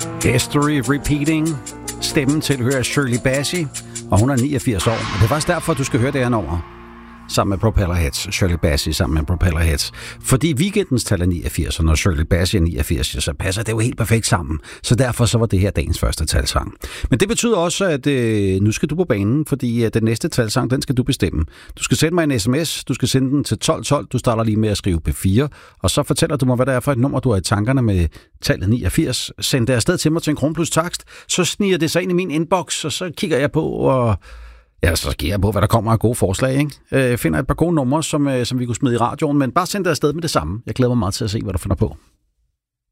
History Repeating. Stemmen tilhører Shirley Bassey, og hun er 89 år. Og det er faktisk derfor, du skal høre det her nummer. Sammen med Propellerheads. Shirley Bassey sammen med Propellerheads. Fordi Weekendens tal er 89, og når Shirley Bassey er 89, så passer det jo helt perfekt sammen. Så derfor så var det her dagens første talsang. Men det betyder også, at nu skal du på banen, fordi den næste talsang, den skal du bestemme. Du skal sende mig en sms, du skal sende den til 1212, du starter lige med at skrive P4, og så fortæller du mig, hvad det er for et nummer, du har i tankerne med tallet 89. Send det afsted til mig til en kron plus takst, så sniger det sig ind i min inbox, og så kigger jeg på, og ja, så kigger jeg på, hvad der kommer af gode forslag, ikke? Finder et par gode numre, som vi kunne smide i radioen, men bare send det afsted med det samme. Jeg glæder mig meget til at se, hvad du finder på.